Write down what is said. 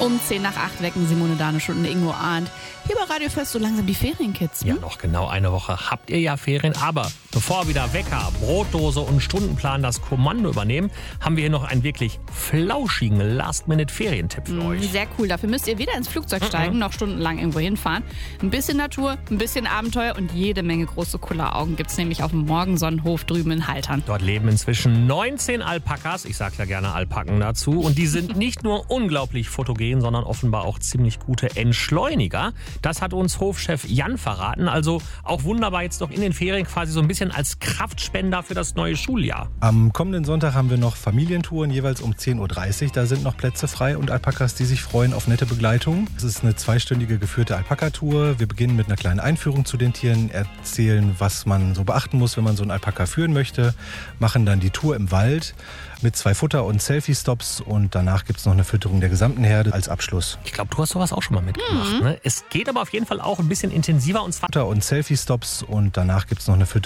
Um 7:50 wecken Simone Danisch und Ingo Arndt. Hier bei Radio Fest so langsam die Ferienkids. Ja, noch genau eine Woche habt ihr ja Ferien. Aber bevor wieder Wecker, Brotdose und Stundenplan das Kommando übernehmen, haben wir hier noch einen wirklich flauschigen Last-Minute-Ferientipp für euch. Sehr cool. Dafür müsst ihr weder ins Flugzeug steigen, noch stundenlang irgendwo hinfahren. Ein bisschen Natur, ein bisschen Abenteuer und jede Menge große Kulleraugen gibt es nämlich auf dem Morgensonnenhof drüben in Haltern. Dort leben inzwischen 19 Alpakas. Ich sag ja gerne Alpaken dazu. Und die sind nicht nur unglaublich fotogen, sondern offenbar auch ziemlich gute Entschleuniger. Das hat uns Hofchef Jan verraten. Also auch wunderbar jetzt doch in den Ferien quasi so ein bisschen als Kraftspender für das neue Schuljahr. Am kommenden Sonntag haben wir noch Familientouren, jeweils um 10:30 Uhr. Da sind noch Plätze frei und Alpakas, die sich freuen auf nette Begleitung. Es ist eine 2-stündige geführte Alpaka-Tour. Wir beginnen mit einer kleinen Einführung zu den Tieren, erzählen, was man so beachten muss, wenn man so einen Alpaka führen möchte, machen dann die Tour im Wald mit 2 Futter- und Selfie-Stops und danach gibt es noch eine Fütterung der gesamten Herde als Abschluss. Ich glaube, du hast sowas auch schon mal mitgemacht. Ne? Es geht aber auf jeden Fall auch ein bisschen intensiver und zwar Futter- und Selfie-Stops und danach gibt es noch eine Fütterung